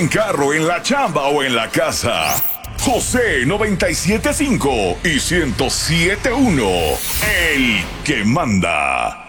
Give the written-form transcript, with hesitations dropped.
buen carro, en la chamba o en la casa. José 97.5 y 107.1, el que manda.